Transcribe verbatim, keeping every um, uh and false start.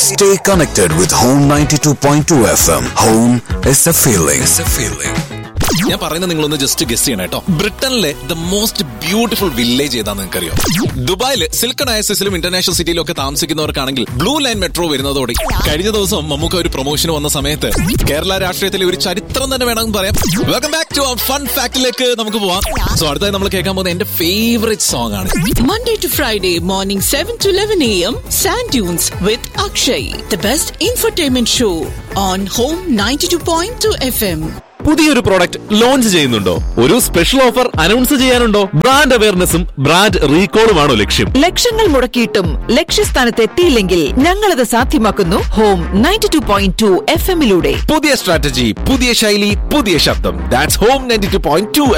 Stay connected with Home ninety-two point two F M. Home is a feeling. It's a feeling. ഞാൻ പറയുന്നത് നിങ്ങളൊന്ന് just guess ചെയ്യണം കേട്ടോ. ബ്രിട്ടനിലെ ദ മോസ്റ്റ് ബ്യൂട്ടിഫുൾ വില്ലേജ് ഏതാന്ന് നിങ്ങൾക്കറിയോ? ദുബായില് സിൽക്കൺ അയസിലും ഇന്റർനാഷണൽ സിറ്റിയിലും ഒക്കെ താമസിക്കുന്നവർക്കാണെങ്കിൽ ബ്ലൂ ലൈൻ മെട്രോ വരുന്നതോടെ കഴിഞ്ഞ ദിവസം നമുക്ക് ഒരു പ്രൊമോഷൻ വന്ന സമയത്ത് കേരള രാഷ്ട്രീയത്തിലെ ഒരു ചരിത്രം തന്നെ വേണമെന്ന് പറയാം. വെൽക്കം ബാക്ക് ടു ഫൺ ഫാക്ടിലേക്ക് നമുക്ക് പോവാം. സോ അടുത്തായി നമ്മൾ കേൾക്കാൻ പോകുന്ന എന്റെ ഫേവറേറ്റ് സോങ് ആണ്. Monday to Friday morning seven to eleven a m Sand Dunes with Akshay, the best infotainment show on Home ninety-two point two F M. പുതിയൊരു product launch ചെയ്യുന്നുണ്ടോ? ഒരു special offer announce ചെയ്യാനുണ്ടോ? Brand അവയർനെസ്സും brand റീകോളുമാണോ ലക്ഷ്യം? ലക്ഷങ്ങൾ മുടക്കിയിട്ടും ലക്ഷ്യസ്ഥാനത്ത് എത്തിയില്ലെങ്കിൽ ഞങ്ങളത് സാധ്യമാക്കുന്നു home ninety two point two F എമ്മിലൂടെ. പുതിയ strategy, പുതിയ ശൈലി, പുതിയ ശബ്ദം. That's home ninety two point two